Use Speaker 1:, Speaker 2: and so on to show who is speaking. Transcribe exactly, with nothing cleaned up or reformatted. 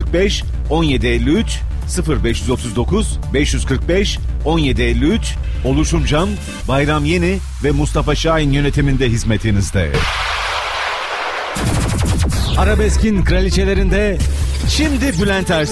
Speaker 1: kırk beş on yedi elli üç sıfır beş otuz dokuz beş yüz kırk beş on yedi elli üç Oluşum Can, Bayram Yeni ve Mustafa Şahin yönetiminde hizmetinizde. Arabeskin kraliçelerinde şimdi Bülent Ersoy.